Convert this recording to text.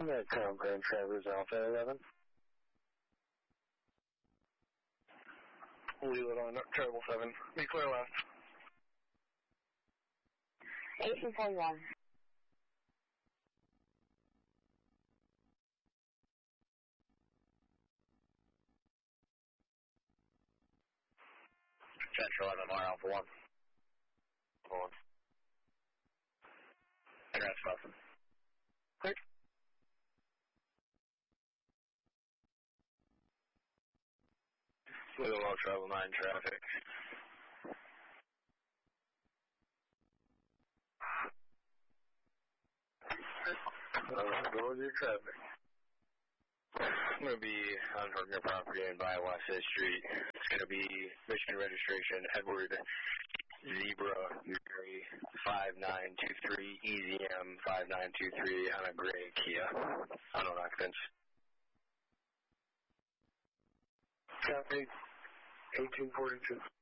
Crown Grand Traverse Alpha 11. Wheel it on up, Travel 7. Be clear left. 1841. Central 11, Mar Alpha 1. Hold on. Congrats, Wilson. Great. Wheel on Travel 9 traffic. Go with your traffic. I'm going to be on Herkimer property and by Wasatch Street. It's going to be Michigan registration, Edward Zebra Mary 5923, EZM 5923 on a gray Kia. Unknown occupants. Copy. 1842.